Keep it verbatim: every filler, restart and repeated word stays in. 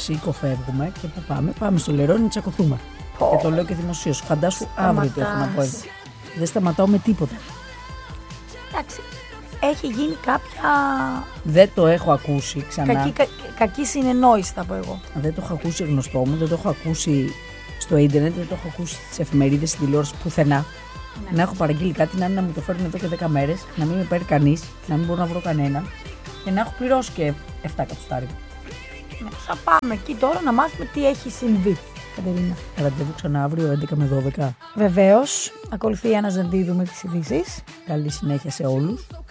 Σίκο φεύγουμε και πού πάμε? Πάμε στο Λερόνι να τσακωθούμε. Oh. Και το λέω και δημοσίως. Φαντάσου αύριο τι έχω να πω εδώ. Δεν σταματάω με τίποτα. Εντάξει. Έχει γίνει κάποια. Δεν το έχω ακούσει ξανά. Κακή, κα, κακή συνεννόηση, θα πω εγώ. Δεν το έχω ακούσει γνωστό μου, δεν το έχω ακούσει στο ίντερνετ, δεν το έχω ακούσει στις εφημερίδες, στην τηλεόραση, πουθενά. Ναι. Να έχω παραγγείλει κάτι, να είναι να μου το φέρουν εδώ και δέκα μέρες, να μην με παίρνει κανείς, να μην μπορώ να βρω κανέναν και να έχω πληρώσει και επτά εκατοστάρικα. Ναι, θα πάμε εκεί τώρα να μάθουμε τι έχει συμβεί. Κατερίνα. Ραντεβού ξανά αύριο έντεκα με δώδεκα. Βεβαίως. Ακολουθεί η Άννα Ζαντίδου με τις ειδήσεις. Καλή συνέχεια σε όλους.